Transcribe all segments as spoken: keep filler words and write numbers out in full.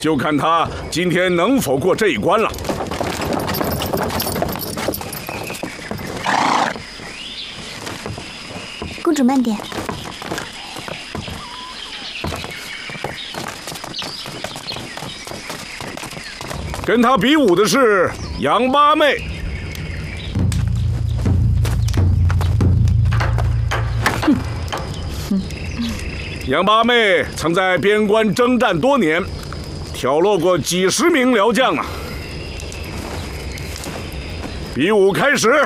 就看他今天能否过这一关了。 公主慢点。 跟他比武的是杨八妹。 杨八妹曾在边关征战多年，挑落过几十名辽将啊！比武开始，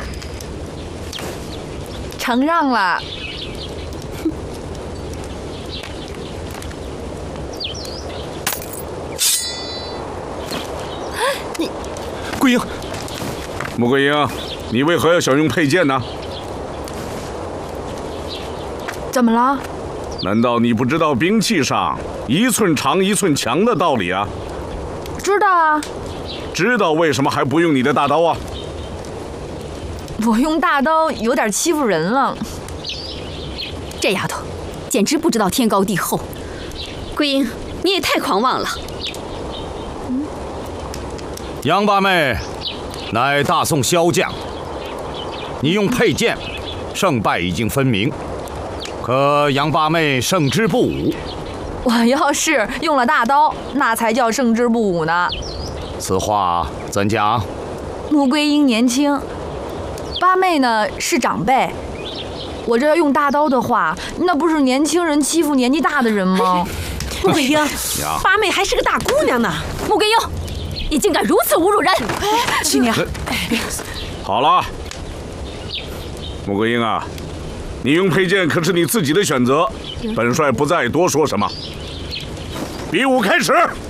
承让了。 你，桂英， 穆桂英，你为何要想用佩剑呢？ 怎么了？ 难道你不知道兵器上一寸长一寸强的道理啊？ 知道啊。 知道为什么还不用你的大刀啊？ 我用大刀有点欺负人了。 这丫头，简直不知道天高地厚。 桂英，你也太狂妄了。 嗯、杨八妹，乃大宋骁将，你用佩剑，胜败已经分明。 可杨八妹胜之不武， 我要是用了大刀，那才叫胜之不武呢。 此话怎讲？ 穆桂英年轻，八妹呢是长辈。我这要用大刀的话，那不是年轻人欺负年纪大的人吗？ 穆桂英，八妹还是个大姑娘呢。 穆桂英，你竟敢如此侮辱人！ 七娘， 好了，穆桂英啊。 你用佩剑可是你自己的选择，本帅不再多说什么。比武开始。